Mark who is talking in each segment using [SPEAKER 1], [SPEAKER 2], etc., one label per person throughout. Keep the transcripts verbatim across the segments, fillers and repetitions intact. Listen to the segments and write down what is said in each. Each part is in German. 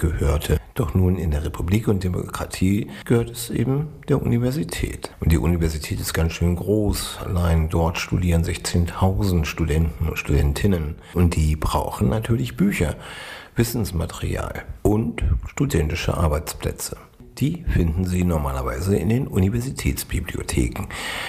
[SPEAKER 1] gehörte. Doch nun in der Republik und Demokratie gehört es eben der Universität. Und die Universität ist ganz schön groß. Allein dort studieren sechzehntausend Studenten und Studentinnen. Und die brauchen natürlich Bücher, Wissensmaterial und studentische Arbeitsplätze. Die finden Sie normalerweise in den Universitätsbibliotheken.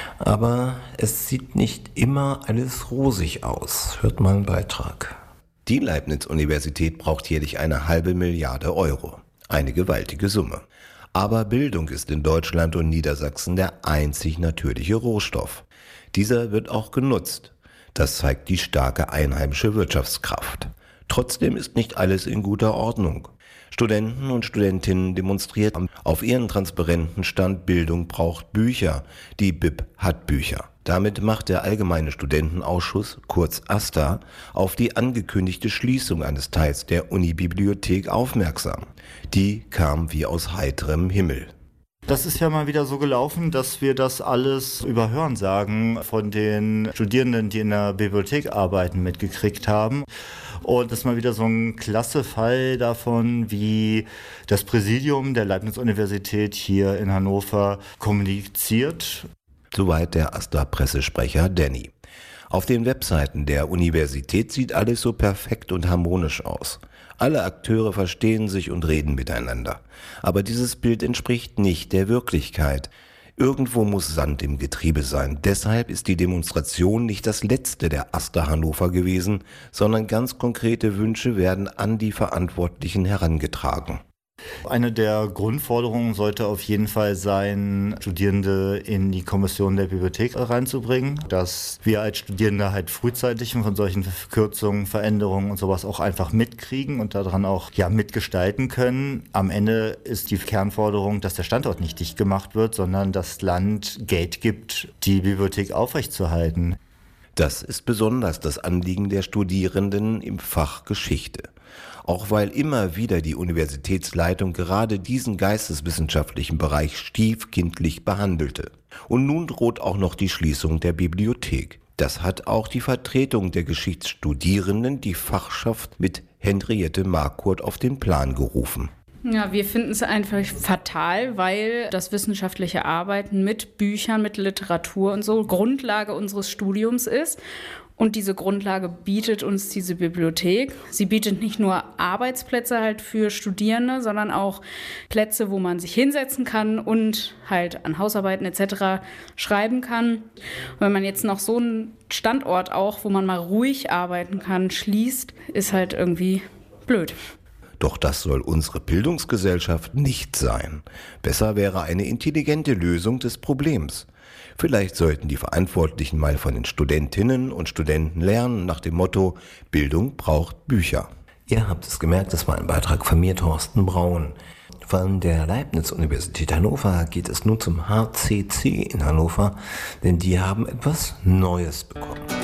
[SPEAKER 1] Aber es sieht nicht immer alles rosig aus. Hört mal einen Beitrag.
[SPEAKER 2] Die Leibniz-Universität braucht jährlich eine halbe Milliarde Euro. Eine gewaltige Summe. Aber Bildung ist in Deutschland und Niedersachsen der einzig natürliche Rohstoff. Dieser wird auch genutzt. Das zeigt die starke einheimische Wirtschaftskraft. Trotzdem ist nicht alles in guter Ordnung. Studenten und Studentinnen demonstrierten. Auf ihren Transparenten stand: Bildung braucht Bücher. Die B I B hat Bücher. Damit macht der Allgemeine Studentenausschuss, kurz AStA, auf die angekündigte Schließung eines Teils der Unibibliothek aufmerksam. Die kam wie aus heiterem Himmel.
[SPEAKER 3] Das ist ja mal wieder so gelaufen, dass wir das alles über Hörensagen von den Studierenden, die in der Bibliothek arbeiten, mitgekriegt haben. Und das ist mal wieder so ein klasse Fall davon, wie das Präsidium der Leibniz-Universität hier in Hannover kommuniziert.
[SPEAKER 2] Soweit der AStA-Pressesprecher Danny. Auf den Webseiten der Universität sieht alles so perfekt und harmonisch aus. Alle Akteure verstehen sich und reden miteinander. Aber dieses Bild entspricht nicht der Wirklichkeit. Irgendwo muss Sand im Getriebe sein. Deshalb ist die Demonstration nicht das letzte der AStA Hannover gewesen, sondern ganz konkrete Wünsche werden an die Verantwortlichen herangetragen.
[SPEAKER 3] Eine der Grundforderungen sollte auf jeden Fall sein, Studierende in die Kommission der Bibliothek reinzubringen, dass wir als Studierende halt frühzeitig von solchen Kürzungen, Veränderungen und sowas auch einfach mitkriegen und daran auch ja mitgestalten können. Am Ende ist die Kernforderung, dass der Standort nicht dicht gemacht wird, sondern das Land Geld gibt, die Bibliothek aufrechtzuerhalten.
[SPEAKER 2] Das ist besonders das Anliegen der Studierenden im Fach Geschichte. Auch weil immer wieder die Universitätsleitung gerade diesen geisteswissenschaftlichen Bereich stiefkindlich behandelte. Und nun droht auch noch die Schließung der Bibliothek. Das hat auch die Vertretung der Geschichtsstudierenden, die Fachschaft, mit Henriette Marquardt auf den Plan gerufen.
[SPEAKER 4] Ja, wir finden es einfach fatal, weil das wissenschaftliche Arbeiten mit Büchern, mit Literatur und so Grundlage unseres Studiums ist. Und diese Grundlage bietet uns diese Bibliothek. Sie bietet nicht nur Arbeitsplätze halt für Studierende, sondern auch Plätze, wo man sich hinsetzen kann und halt an Hausarbeiten et cetera schreiben kann. Und wenn man jetzt noch so einen Standort auch, wo man mal ruhig arbeiten kann, schließt, ist halt irgendwie blöd.
[SPEAKER 2] Doch das soll unsere Bildungsgesellschaft nicht sein. Besser wäre eine intelligente Lösung des Problems. Vielleicht sollten die Verantwortlichen mal von den Studentinnen und Studenten lernen nach dem Motto: Bildung braucht Bücher.
[SPEAKER 1] Ihr habt es gemerkt, das war ein Beitrag von mir, Thorsten Braun. Von der Leibniz-Universität Hannover geht es nun zum H C C in Hannover, denn die haben etwas Neues bekommen.